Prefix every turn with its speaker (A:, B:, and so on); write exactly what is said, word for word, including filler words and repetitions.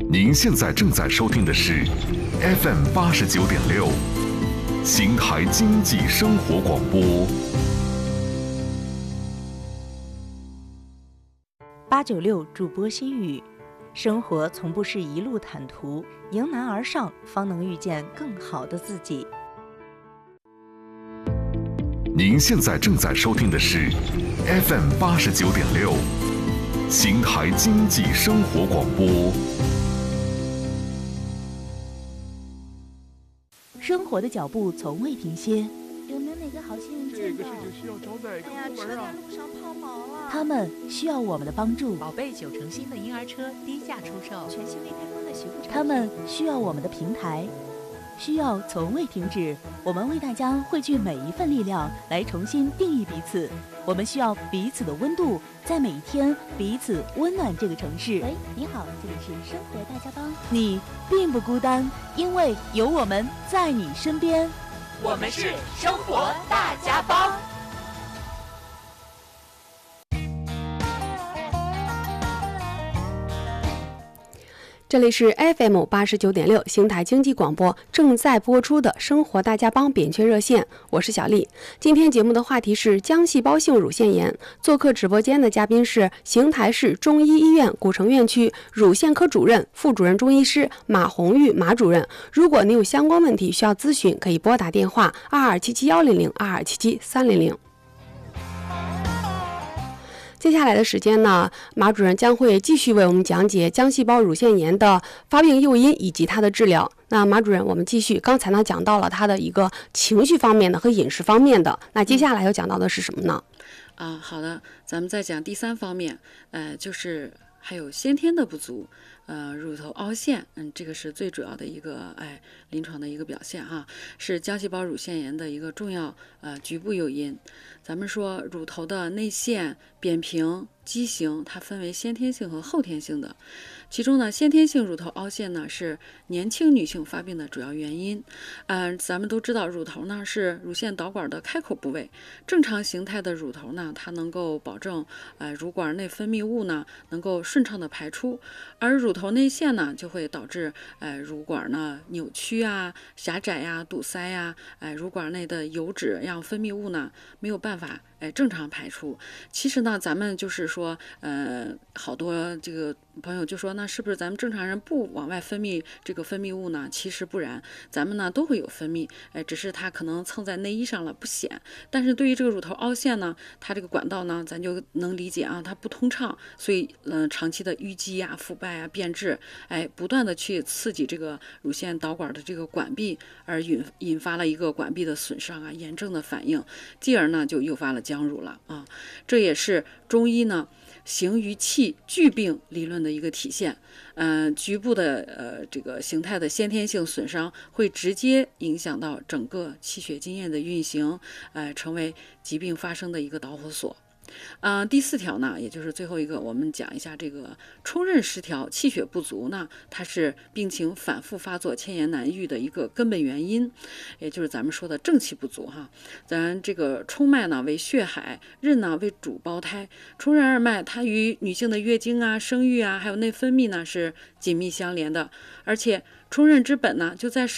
A: 您现在正在收听的是 F M 八十九点六，邢台经济生活广播。
B: 八九六主播心语：生活从不是一路坦途，迎难而上，方能遇见更好的自己。
A: 您现在正在收听的是 F M 八十九点六，邢台经济生活广播。
B: 生活的脚步从未停歇，
C: 有没有哪个好心人见到？
D: 这个事情需要招待，
C: 哎呀，车在路上抛锚了。
B: 他们需要我们的帮助。
E: 宝贝九成新的婴儿车低价出售，
C: 全新未开封的徐汇。
B: 他们需要我们的平台，需要从未停止。我们为大家汇聚每一份力量，来重新定义彼此。我们需要彼此的温度，在每一天彼此温暖这个城市。
C: 喂，你好，这里是生活大家帮。
B: 你并不孤单，因为有我们在你身边。
E: 我们是生活大家帮。
F: 这里是 F M 八十九点六邢台经济广播正在播出的生活大家帮扁鹊热线，我是小丽。今天节目的话题是浆细胞性乳腺炎，做客直播间的嘉宾是邢台市中医医院古城院区乳腺科主任、副主任中医师马红玉马主任。如果您有相关问题需要咨询，可以拨打电话二二七七幺零零二二七七三零零。接下来的时间呢，马主任将会继续为我们讲解浆细胞乳腺炎的发病诱因以及它的治疗。那马主任，我们继续，刚才呢讲到了它的一个情绪方面的和饮食方面的，那接下来要讲到的是什么呢？
G: 啊，好的，咱们再讲第三方面，呃，就是还有先天的不足，呃，乳头凹陷，嗯，这个是最主要的一个哎临床的一个表现哈，是浆细胞乳腺炎的一个重要呃局部诱因。咱们说乳头的内陷、扁平、畸形，它分为先天性和后天性的。其中呢，先天性乳头凹陷呢是年轻女性发病的主要原因。嗯、呃，咱们都知道乳头呢是乳腺导管的开口部位，正常形态的乳头呢，它能够保证呃乳管内分泌物呢能够顺畅的排出，而乳头内陷呢就会导致呃乳管呢扭曲啊、狭窄呀、堵塞呀，哎、呃、乳管内的油脂让分泌物呢没有办法哎正常排出。其实呢，咱们就是说呃好多这个朋友就说，那是不是咱们正常人不往外分泌这个分泌物呢？其实不然，咱们呢都会有分泌，哎，只是它可能蹭在内衣上了不显。但是对于这个乳头凹陷呢，它这个管道呢，咱就能理解啊，它不通畅，所以嗯、呃、长期的淤积啊、腐败啊、变质，哎，不断的去刺激这个乳腺导管的这个管壁，而引引发了一个管壁的损伤啊、炎症的反应，继而呢就诱发了浆乳了啊。这也是中医呢形于气聚病理论的一个体现。嗯、呃，局部的呃这个形态的先天性损伤会直接影响到整个气血津液的运行，呃，成为疾病发生的一个导火索。呃，第四条呢，也就是最后一个，我们讲一下这个冲任失调、气血不足呢，它是病情反复发作、千言难愈的一个根本原因，也就是咱们说的正气不足哈。咱这个冲脉呢为血海，任呢为主胞胎，冲任二脉它与女性的月经啊、生育啊，还有内分泌呢是紧密相连的，而且冲任之本呢就在